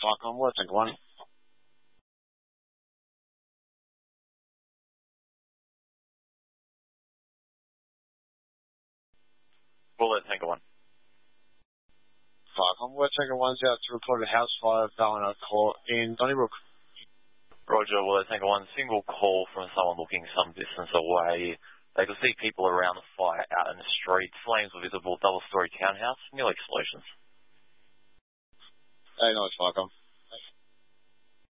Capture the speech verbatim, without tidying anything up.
Falcon, we'll take one. Bullet, Tango one. Falcon, we'll take one's out to report a house fire Valena Court in Donnybrook. Roger, Bullet, Tango one. Single call from someone looking some distance away. They could see people around the fire out in the street. Flames were visible, double-storey townhouse. New Lake Solutions. Hey, nice, Falcon.